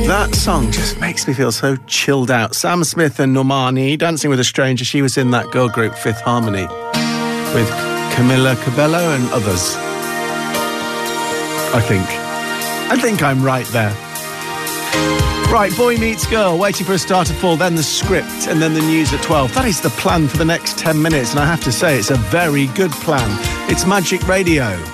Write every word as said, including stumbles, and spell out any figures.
That song just makes me feel so chilled out. Sam Smith and Normani, Dancing with a Stranger. She was in that girl group Fifth Harmony with Camila Cabello and others. I think. I think I'm right there. Right, Boy Meets Girl, waiting for a star to fall, then the script, and then the news at twelve. That is the plan for the next ten minutes, and I have to say, it's a very good plan. It's Magic Radio.